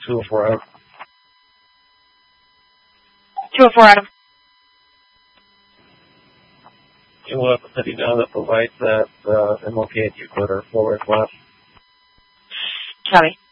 204 Adam. 204 Adam. You will have a city now that provides that MLK at Euclid or 4 flat. Copy.